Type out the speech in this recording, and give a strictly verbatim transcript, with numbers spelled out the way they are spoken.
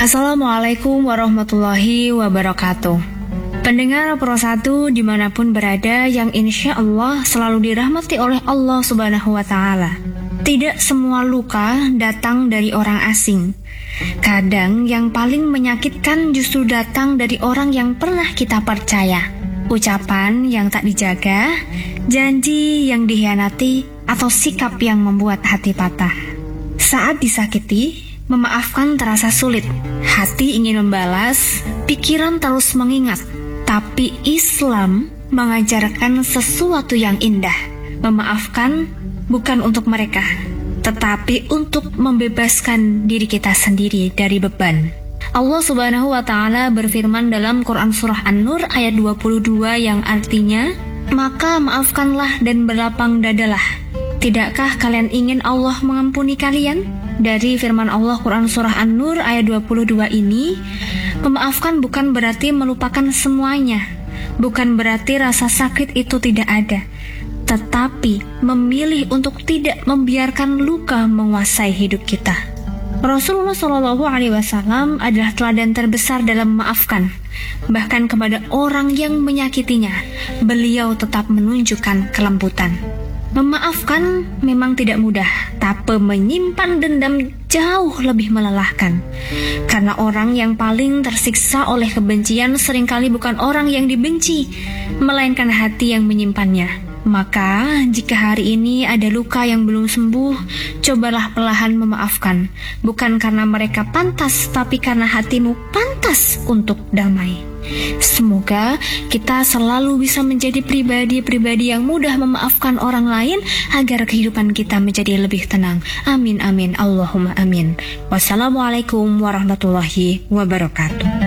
Assalamualaikum warahmatullahi wabarakatuh. Pendengar Pro satu dimanapun berada yang insya Allah selalu dirahmati oleh Allah Subhanahu wa Ta'ala. Tidak semua luka datang dari orang asing. Kadang yang paling menyakitkan justru datang dari orang yang pernah kita percaya. Ucapan yang tak dijaga, janji yang dikhianati, atau sikap yang membuat hati patah. Saat disakiti, memaafkan terasa sulit. Hati ingin membalas, pikiran terus mengingat. Tapi Islam mengajarkan sesuatu yang indah. Memaafkan bukan untuk mereka, tetapi untuk membebaskan diri kita sendiri dari beban. Allah Subhanahu wa Ta'ala berfirman dalam Quran Surah An-Nur ayat dua puluh dua yang artinya, maka maafkanlah dan berlapang dadalah. Tidakkah kalian ingin Allah mengampuni kalian? Dari firman Allah Quran Surah An-Nur ayat dua puluh dua ini, memaafkan bukan berarti melupakan semuanya. Bukan berarti rasa sakit itu tidak ada, tetapi memilih untuk tidak membiarkan luka menguasai hidup kita. Rasulullah shallallahu alaihi wasallam adalah teladan terbesar dalam memaafkan. Bahkan kepada orang yang menyakitinya, beliau tetap menunjukkan kelembutan. Memaafkan memang tidak mudah, tapi menyimpan dendam jauh lebih melelahkan. Karena orang yang paling tersiksa oleh kebencian seringkali bukan orang yang dibenci, melainkan hati yang menyimpannya. Maka, jika hari ini ada luka yang belum sembuh, cobalah perlahan memaafkan. Bukan karena mereka pantas, tapi karena hatimu pantas untuk damai. Semoga kita selalu bisa menjadi pribadi-pribadi yang mudah memaafkan orang lain agar kehidupan kita menjadi lebih tenang. Amin amin Allahumma amin. Wassalamualaikum warahmatullahi wabarakatuh.